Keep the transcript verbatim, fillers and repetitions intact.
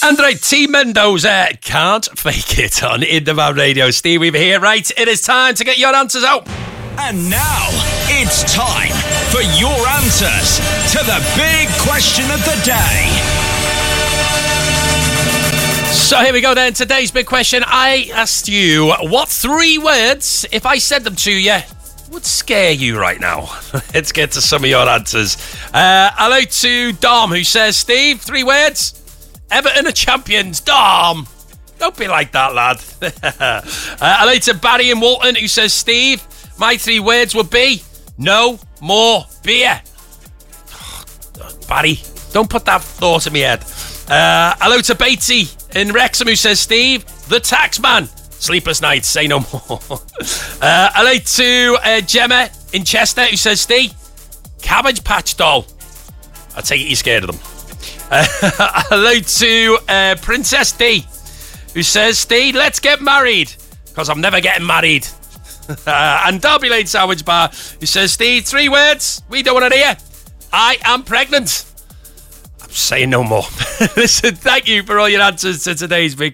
And right, T Mendoza can't fake it on In The Van Radio. Steve Weaver here. Right, it is time to get your answers out. And now, it's time for your answers to the big question of the day. So here we go then. Today's big question. I asked you, what three words, if I said them to you, would scare you right now? Let's get to some of your answers. Uh, hello to Dom, who says, Steve, three words. Everton are champions. Dom, don't be like that, lad. uh, hello to Barry and Walton, who says, Steve, my three words would be no more beer. Barry, don't put that thought in my head. Uh, hello to Batey in Wrexham, who says, Steve, the tax man. Sleepless nights, say no more. uh, hello to uh, Gemma in Chester, who says, Steve, Cabbage Patch Doll. I take it you're scared of them. Uh, hello to uh, Princess D, who says, Steve, let's get married, because I'm never getting married. uh, and Derby Lane Sandwich Bar, who says, Steve, three words, we don't want to hear. I am pregnant. I'm saying no more. Listen, thank you for all your answers to today's big